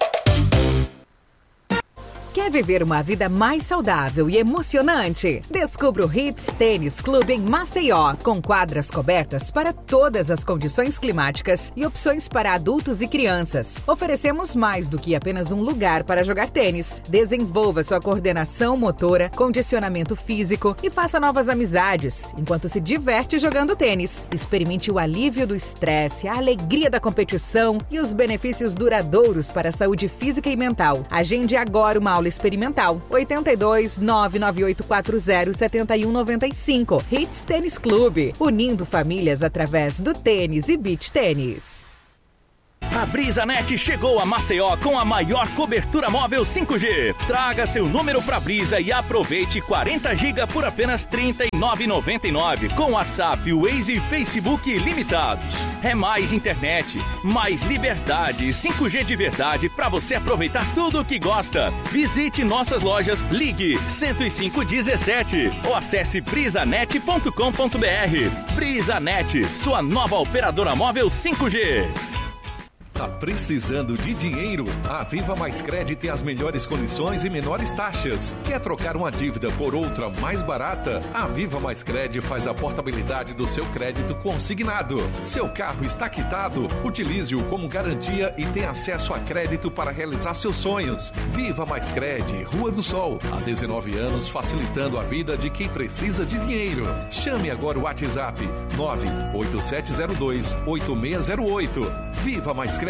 Quer viver uma vida mais saudável e emocionante? Descubra o Hits Tênis Clube em Maceió, com quadras cobertas para todas as condições climáticas e opções para adultos e crianças. Oferecemos mais do que apenas um lugar para jogar tênis. Desenvolva sua coordenação motora, condicionamento físico e faça novas amizades, enquanto se diverte jogando tênis. Experimente o alívio do estresse, a alegria da competição e os benefícios duradouros para a saúde física e mental. Agende agora uma aula experimental. oito dois, nove nove oito quatro zero, sete um nove cinco. Hits Tênis Clube, unindo famílias através do tênis e beach tênis. A BrisaNet chegou a Maceió com a maior cobertura móvel cinco G. Traga seu número pra Brisa e aproveite quarenta gigas por apenas trinta e nove reais e noventa e nove centavos com WhatsApp, Waze e Facebook ilimitados. É mais internet, mais liberdade, cinco G de verdade pra você aproveitar tudo o que gosta. Visite nossas lojas, ligue cento e cinco dezessete ou acesse brisanet ponto com ponto br. BrisaNet, sua nova operadora móvel cinco G. Tá precisando de dinheiro? A Viva Mais Cred tem as melhores condições e menores taxas. Quer trocar uma dívida por outra mais barata? A Viva Mais Cred faz a portabilidade do seu crédito consignado. Seu carro está quitado? Utilize-o como garantia e tenha acesso a crédito para realizar seus sonhos. Viva Mais Cred, Rua do Sol. Há dezenove anos facilitando a vida de quem precisa de dinheiro. Chame agora o WhatsApp nove oito sete zero dois oito seis zero oito. Viva Mais Cred.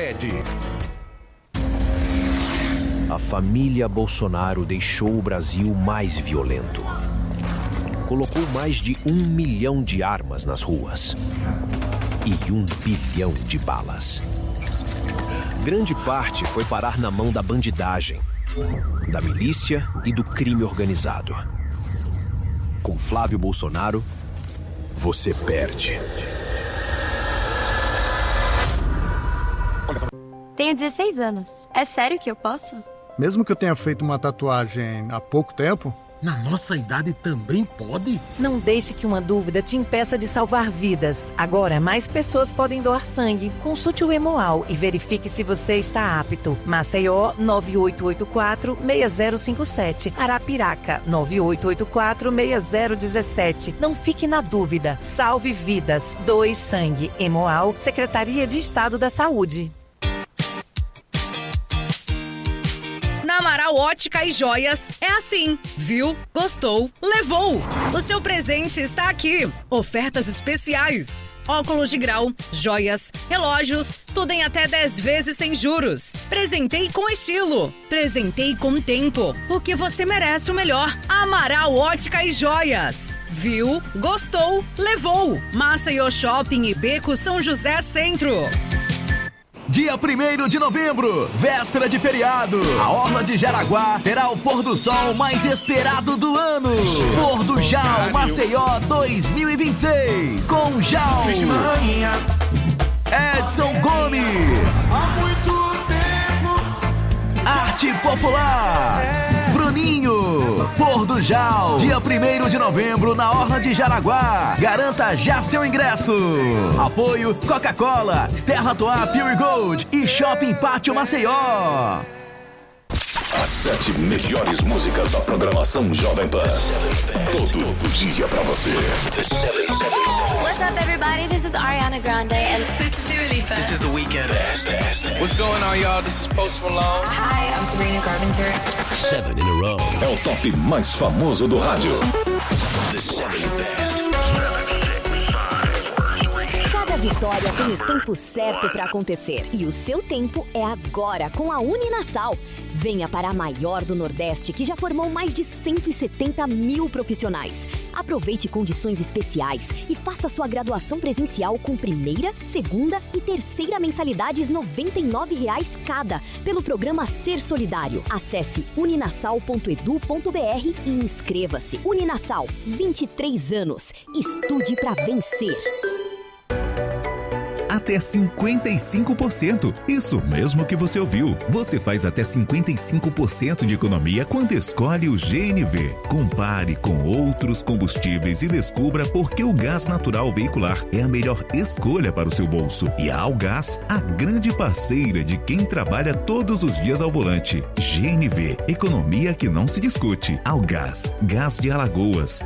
A família Bolsonaro deixou o Brasil mais violento. Colocou mais de um milhão de armas nas ruas e um bilhão de balas. Grande parte foi parar na mão da bandidagem, da milícia e do crime organizado. Com Flávio Bolsonaro, você perde. Tenho dezesseis anos. É sério que eu posso? Mesmo que eu tenha feito uma tatuagem há pouco tempo? Na nossa idade também pode? Não deixe que uma dúvida te impeça de salvar vidas. Agora, mais pessoas podem doar sangue. Consulte o Hemoal e verifique se você está apto. Maceió, nove oito oito quatro, seis zero cinco sete. Arapiraca, nove oito oito quatro, seis zero um sete. Não fique na dúvida. Salve vidas. Doe sangue. Hemoal, Secretaria de Estado da Saúde. Na Amaral Ótica e Joias é assim. Viu? Gostou? Levou! O seu presente está aqui. Ofertas especiais. Óculos de grau, joias, relógios, tudo em até dez vezes sem juros. Presentei com estilo. Presentei com tempo. Porque você merece o melhor. Amaral Ótica e Joias. Viu? Gostou? Levou! Maceió Shopping e Beco São José Centro. Dia primeiro de novembro, véspera de feriado, a Orla de Jaraguá terá o pôr do sol mais esperado do ano. Pôr do Jal Maceió dois mil e vinte e seis, com Jal, Edson Gomes, Arte Popular, Bruninho. Pôr do Jal, dia primeiro de novembro na Orla de Jaraguá. Garanta já seu ingresso. Apoio Coca-Cola, Stella Toa Pure Gold e Shopping Pátio Maceió. As sete melhores músicas da programação Jovem Pan. Todo dia pra você. What's up, everybody? This is Ariana Grande and this is Dua Lipa. This is The Weeknd. Best, best. What's going on, y'all? This is Post Malone. Hi, I'm Sabrina Carpenter. Seven in a row. É o top mais famoso do rádio. The Seven Best. Cada vitória tem o tempo certo para acontecer. E o seu tempo é agora, com a Uninasal. Venha para a maior do Nordeste, que já formou mais de cento e setenta mil profissionais. Aproveite condições especiais e faça sua graduação presencial com primeira, segunda e terceira mensalidades noventa e nove reais cada, pelo programa Ser Solidário. Acesse uninasal ponto edu ponto br e inscreva-se. Uninasal, vinte e três anos. Estude para vencer. Até cinquenta e cinco por cento. Isso mesmo que você ouviu. Você faz até cinquenta e cinco por cento de economia quando escolhe o G N V. Compare com outros combustíveis e descubra por que o gás natural veicular é a melhor escolha para o seu bolso. E a Algás, a grande parceira de quem trabalha todos os dias ao volante. G N V, economia que não se discute. Algás, gás de Alagoas.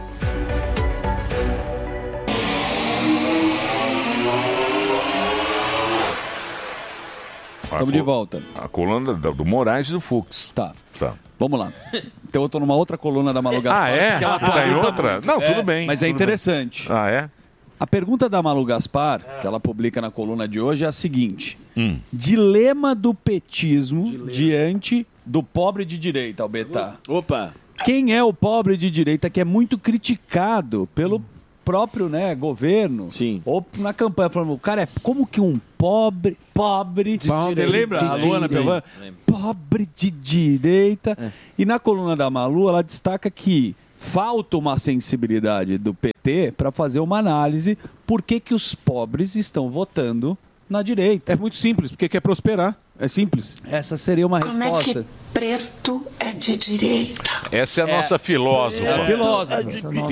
Estamos de volta. A coluna do, do Moraes e do Fux. Tá. Tá. Vamos lá. Então eu tô numa outra coluna da Malu Gaspar. Ah, é? Que ela Tá em atualiza outra? muito. Não, É, tudo bem. Mas é tudo interessante. bem. Ah, é? A pergunta da Malu Gaspar, que ela publica na coluna de hoje, é a seguinte. Hum. Dilema do petismo Dilema. diante do pobre de direita, Albetá. Opa! Quem é o pobre de direita que é muito criticado pelo próprio, né, governo, Sim. ou na campanha, falando, cara, é como que um pobre, pobre, de você direita, lembra? De a Luana Piovani? Pobre de direita. É. E na coluna da Malu, ela destaca que falta uma sensibilidade do P T para fazer uma análise por que que os pobres estão votando na direita. É muito simples, porque quer prosperar. É simples. Essa seria uma Como resposta. Como é que preto é de direita? Essa é a nossa é, filósofa. É a filósofa.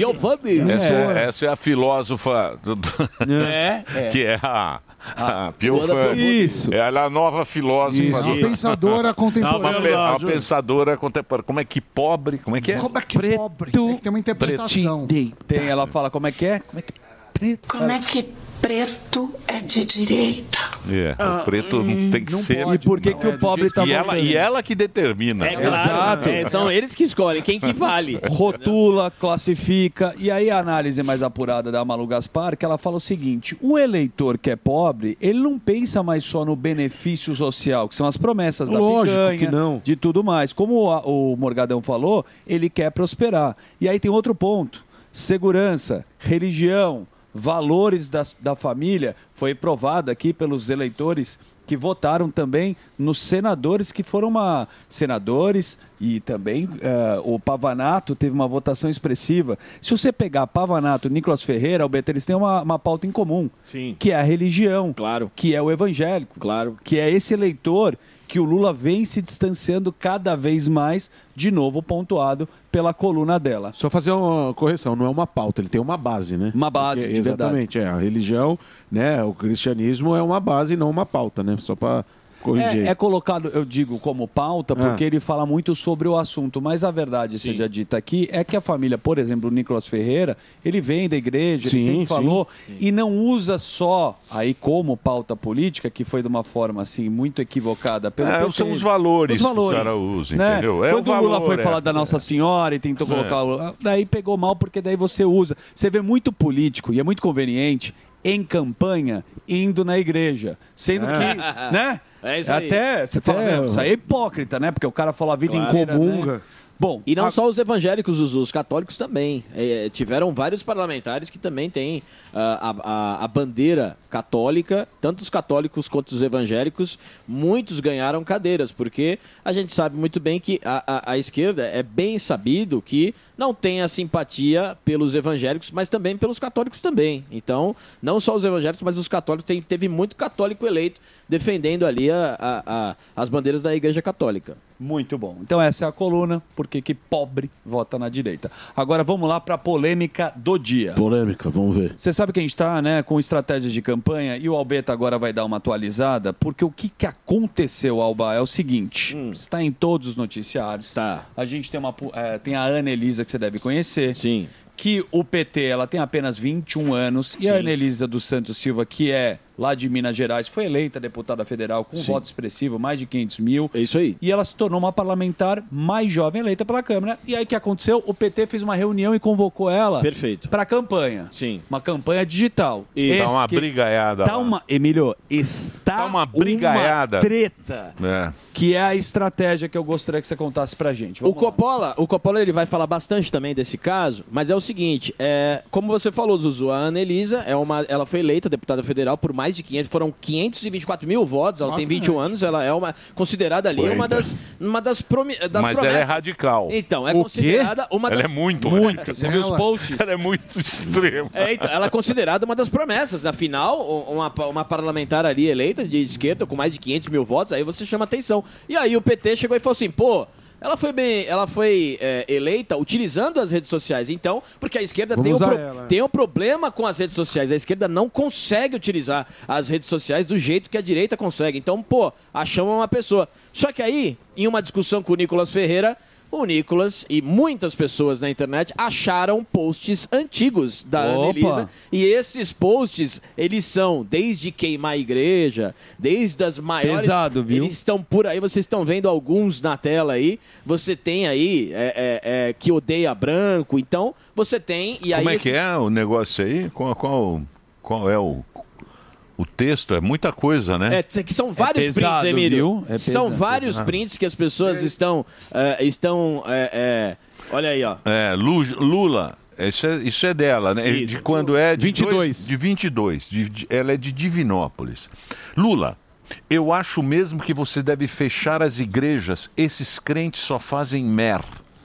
É, essa, é, essa é a filósofa. Do, do, é, é. Que é a... Ah, Piovani. Isso. Ela é a nova filósofa. Isso. Uma pensadora contemporânea. Uma, uma pensadora contemporânea. Como é que pobre? Como é que é? Como é que preto, pobre? Tem que ter uma interpretação. Tem, ela fala como é que é? Como é que preto? Como é que preto é de direita? É, o preto não tem que não ser. Pode, e por que que o pobre está e ela E ela que determina. É claro, Exato. É, são eles que escolhem quem que vale. Rotula, classifica. E aí a análise mais apurada da Malu Gaspar, que ela fala o seguinte, o eleitor que é pobre, ele não pensa mais só no benefício social, que são as promessas Lógico da picanha, que não. de tudo mais. Como a, o Morgadão falou, ele quer prosperar. E aí tem outro ponto, segurança, religião, valores da, da família, foi provado aqui pelos eleitores que votaram também nos senadores que foram uma, senadores e também uh, o Pavanato teve uma votação expressiva. Se você pegar Pavanato e Nicolas Ferreira, Alberto, eles têm uma, uma pauta em comum, Sim. que é a religião, claro. que é o evangélico, claro. que é esse eleitor que o Lula vem se distanciando cada vez mais, de novo pontuado pela coluna dela. Só fazer uma correção, não é uma pauta, ele tem uma base, né? Uma base, Porque, de exatamente, verdade. é a religião, né? O cristianismo é uma base e não uma pauta, né? Só para corrigir. É, é colocado, eu digo, como pauta, porque Ah. ele fala muito sobre o assunto, mas a verdade Sim. seja dita aqui é que a família, por exemplo, o Nicolas Ferreira, ele vem da igreja, Sim, ele sempre sim. falou, Sim. e não usa só aí como pauta política, que foi de uma forma assim muito equivocada pelo É, P T. são os valores Os valores, que o cara usa, né? entendeu? É Quando o o Lula valor, foi é. falar da Nossa Senhora e tentou É. colocar, o- daí pegou mal, porque daí você usa. Você vê muito político, e é muito conveniente, em campanha, indo na igreja, sendo É. que, né? É isso aí. Até, você Até fala, meu, isso aí é hipócrita, né? Porque o cara fala a vida Claro. inteira, Comunga. né? Bom, E não a- só os evangélicos, os, os católicos também. É, tiveram vários parlamentares que também têm ah, a, a, a bandeira católica, tanto os católicos quanto os evangélicos. Muitos ganharam cadeiras, porque a gente sabe muito bem que a, a, a esquerda é bem sabido que não tem a simpatia pelos evangélicos, mas também pelos católicos também. Então, não só os evangélicos, mas os católicos. Tem, teve muito católico eleito defendendo ali a, a, a, as bandeiras da Igreja Católica. Muito bom. Então essa é a coluna, porque que pobre vota na direita. Agora vamos lá para a polêmica do dia. Polêmica, vamos ver. Você sabe que a gente está, né, com estratégias de campanha e o Albeta agora vai dar uma atualizada, porque o que, que aconteceu, Alba, é o seguinte, está em todos os noticiários. Tá. A gente tem, uma, é, tem a Ana Elisa, que você deve conhecer. Sim. Que o P T ela tem apenas vinte e um anos e Sim. a Ana Elisa dos Santos Silva, que é lá de Minas Gerais, foi eleita deputada federal com um Sim. voto expressivo, mais de quinhentos mil. É isso aí. E ela se tornou uma parlamentar mais jovem eleita pela Câmara. E aí o que aconteceu? O P T fez uma reunião e convocou ela Perfeito. para a campanha. Sim. Uma campanha digital. E tá Esse uma que- brigaiada Tá lá. uma, Emílio, está Tá uma brigaiada. uma treta. É. Que é a estratégia que eu gostaria que você contasse pra gente. O Vamos lá. Coppola, o Coppola ele vai falar bastante também desse caso, mas é o seguinte, é, como você falou, Zuzu, a Ana Elisa, é uma, ela foi eleita deputada federal por mais de quinhentos, foram quinhentos e vinte e quatro mil votos, ela tem Bastante. vinte e um anos, ela é uma considerada ali uma das, uma das, promi, das Mas promessas. ela é radical. Então, é O considerada uma das... Ela é muito Muito. radical. Você viu os Ela- posts? Ela é muito extrema. É, então, ela é considerada uma das promessas. Na final, uma, uma parlamentar ali eleita de esquerda com mais de quinhentos mil votos, aí você chama atenção. E aí o P T chegou e falou assim, pô, ela foi bem, ela foi é, eleita utilizando as redes sociais. Então, porque a esquerda Vamos tem um, usar pro- ela, é. tem um problema com as redes sociais. A esquerda não consegue utilizar as redes sociais do jeito que a direita consegue. Então, pô, achamos uma pessoa. Só que aí, em uma discussão com o Nicolas Ferreira, o Nicolas e muitas pessoas na internet acharam posts antigos da Ana Opa. Elisa. E esses posts, eles são desde queimar a igreja, desde as maiores... Pesado, viu? Eles estão por aí, vocês estão vendo alguns na tela aí. Você tem aí é, é, é, que odeia branco. Então, você tem... E aí Como é esses- que é o negócio aí? Qual, qual, qual é o, o texto? É muita coisa, né? É, que são vários pesado, prints, Emílio. viu? É são pesado, vários pesado. prints que as pessoas estão... é, estão é, é, olha aí, ó. É, Lu- Lula Isso é, isso é dela, né? Isso. De quando é? De vinte e dois. dois, de vinte e dois. De, de, ela é de Divinópolis. Lula, eu acho mesmo que você deve fechar as igrejas. Esses crentes só fazem mer.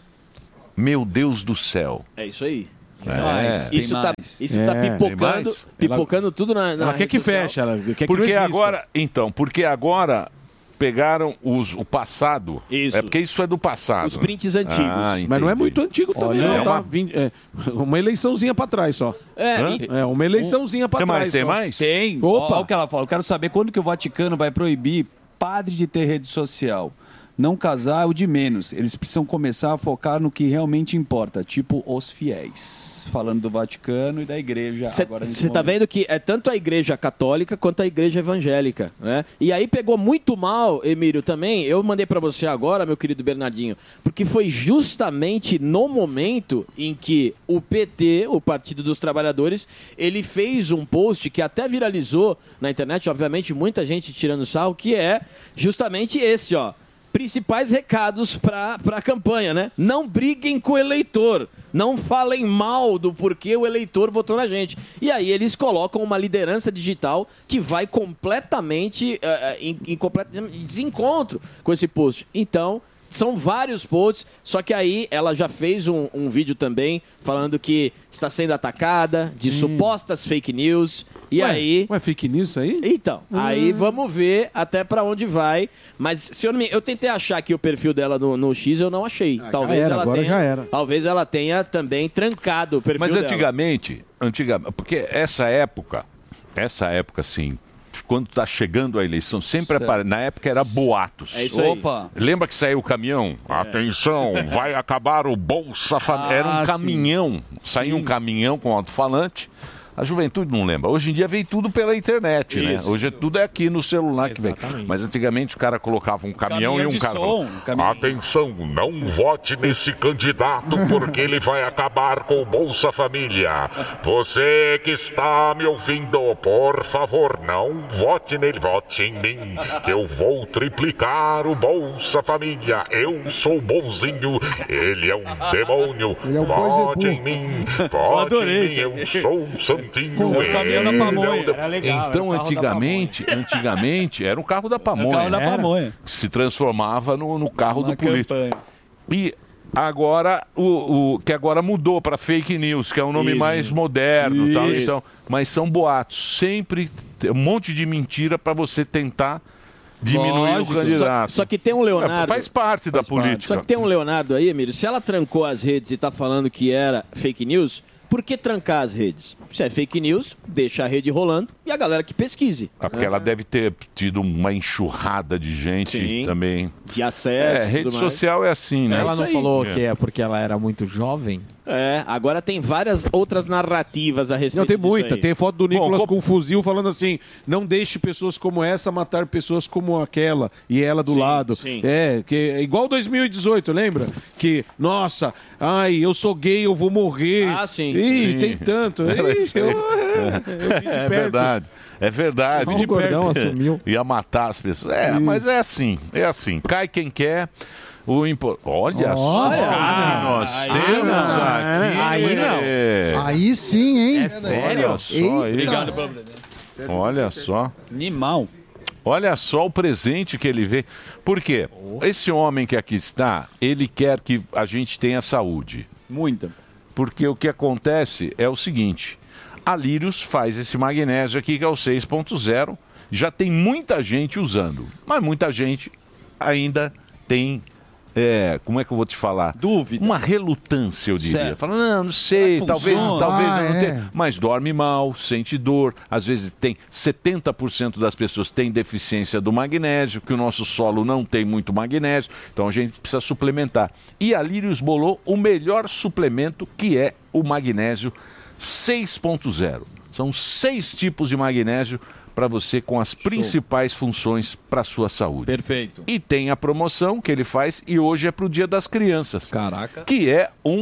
Meu Deus do céu. É isso aí. É. Mais, isso tá, isso É. tá Tem pipocando, mais? pipocando tudo na, na Ela quer rede que social. feche, ela quer que Porque não exista. agora, então, porque agora pegaram os, o passado. Isso. É porque isso é do passado. Os prints antigos. Ah, Mas não é entendi. muito antigo também, Olha, não, é tá? uma- Vinte- é, uma eleiçãozinha pra trás só. É, Hã? e- É, uma eleiçãozinha pra Tem trás. mais, tem só. mais? Tem. Opa! Olha o que ela fala. Eu quero saber quando que o Vaticano vai proibir padre de ter rede social. Não casar é o de menos. Eles precisam começar a focar no que realmente importa, tipo os fiéis. Falando do Vaticano e da igreja agora nesse Você tá momento. vendo que é tanto a igreja católica quanto a igreja evangélica, né? E aí pegou muito mal, Emílio, também. Eu mandei pra você agora, meu querido Bernardinho, porque foi justamente no momento em que o P T, o Partido dos Trabalhadores, ele fez um post que até viralizou na internet, obviamente muita gente tirando sarro, que é justamente esse, ó. Principais recados para a campanha, né? Não briguem com o eleitor. Não falem mal do porquê o eleitor votou na gente. E aí eles colocam uma liderança digital que vai completamente eh, em, em completo desencontro com esse post. Então, são vários posts, só que aí ela já fez um, um vídeo também falando que está sendo atacada de supostas fake news. E Ué, aí... Ué, fake news isso aí? Então, Hum. aí vamos ver até pra onde vai. Mas se eu não me... eu tentei achar aqui o perfil dela no, no X, eu não achei. talvez era, ela agora tenha, já era. Talvez ela tenha também trancado o perfil Mas dela. antigamente, antigamente, porque essa época, essa época assim, quando tá chegando a eleição, sempre Certo. apare... na época era boatos. É isso aí. Opa. Lembra que saiu o caminhão? Atenção, vai acabar o Bolsa Família. Era um Ah, caminhão, saía um caminhão com alto-falante. A juventude não lembra. Hoje em dia veio tudo pela internet, né? Isso. Hoje é tudo é aqui no celular que vem. Exatamente. Mas antigamente o cara colocava um caminhão, Caminhão e um de cara. som, caminhão. Atenção, não vote nesse candidato porque ele vai acabar com o Bolsa Família. Você que está me ouvindo, por favor, não vote nele, vote em mim, que eu vou triplicar o Bolsa Família. Eu sou bonzinho, ele é um demônio. Ele é um vote Coisebu. em mim, vote em mim, eu sou o santinho. É o caminhão da ele é o pamonha. de- Era legal, Então, era o carro da antigamente, antigamente, era o carro da pamonha. Era o carro da Era. pamonha. Que se transformava no, no carro Na do político. campanha. E agora, o, o que agora mudou para fake news, que é um nome Isso. mais moderno. Tal, Isso. então, mas são boatos. Sempre tem um monte de mentira para você tentar diminuir Lógico. o candidato. Só, só que tem um Leonardo. É, faz parte da Faz parte. política. Só que tem um Leonardo aí, Emílio. Se ela trancou as redes e tá falando que era fake news, por que trancar as redes? Se é fake news, deixa a rede rolando e a galera que pesquise. É porque ela deve ter tido uma enxurrada de gente Sim. também. De acesso. É, e rede tudo mais. social é assim, né? Ela Isso não aí. falou É. que é porque ela era muito jovem? É, agora tem várias outras narrativas a respeito Não, tem disso muita. aí. Tem foto do Nicolas Bom, com um fuzil falando assim: não deixe pessoas como essa matar pessoas como aquela e ela do Sim, lado. sim. É, que é igual dois mil e dezoito, lembra? Que, nossa, ai, eu sou gay, eu vou morrer. Ah, sim. Ih, Sim. tem tanto. Era Ih, isso aí. eu, eu vi de É perto. verdade. É verdade. O Gordão assumiu. Ia matar as pessoas. É, mas é assim. É assim. Cai quem quer. O impo... Olha só. Olha. que nós Aí temos não. aqui. Aí não. Aí sim, hein? É sério? Olha só. Eita. aí. Obrigado pelo Olha só. Animal. Olha só o presente que ele vê. Por quê? Esse homem que aqui está, ele quer que a gente tenha saúde. Muita. Porque o que acontece é o seguinte: a Lírios faz esse magnésio aqui, que é o seis ponto zero. Já tem muita gente usando, mas muita gente ainda tem, é, como é que eu vou te falar? Dúvida. Uma relutância, eu diria. Certo. Fala, não, não sei, Será que talvez, funciona? talvez Ah, eu não é. tenha. Mas dorme mal, sente dor. Às vezes tem setenta por cento das pessoas têm deficiência do magnésio, que o nosso solo não tem muito magnésio, então a gente precisa suplementar. E a Lírios bolou o melhor suplemento, que é o magnésio seis ponto zero. São seis tipos de magnésio para você com as principais funções para a sua saúde. Perfeito. E tem a promoção que ele faz e hoje é para o Dia das Crianças. Caraca. Que é um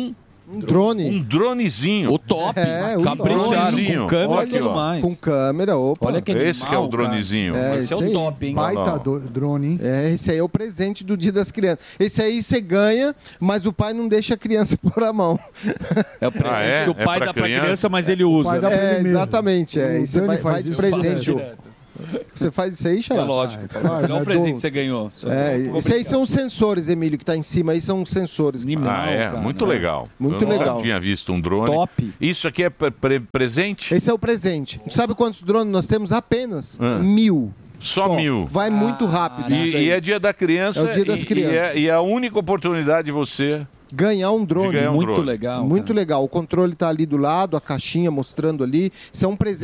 Um drone. Um dronezinho. O top. É, o Capricharam, dronezinho. com câmera Olha, e tudo mais. Com câmera, opa. Olha que Esse que é o animal, cara. dronezinho. É, Esse é esse o aí. top, hein? Baita Não. do- drone, hein? É, esse aí é o presente do Dia das Crianças. Esse aí você ganha, mas o pai não deixa a criança pôr a mão. É o presente Ah, é? que o É pai pra dá pra criança? criança, mas ele usa. pai dá né? pra É, ele mesmo. exatamente. É. O E você Dani vai, faz vai de isso presente. direto. Você faz isso aí, É Xará? lógico. claro, Não é um né, presente do- que você ganhou. É, isso aí são sensores, Emílio, que tá em cima aí são sensores. Ah, é? cara. Muito legal. Muito Eu nunca legal. tinha visto um drone. Top. Isso aqui é pre- pre- presente? Esse é o presente. Sabe quantos drones nós temos? Apenas Ah. mil. Só mil. Vai muito rápido. isso E, daí. e é dia da criança. É o dia das e- crianças. E é, e é a única oportunidade de você Ganhar um drone. de ganhar um Muito drone. legal. Muito legal. O controle tá ali do lado, a caixinha mostrando ali. Isso é um presente.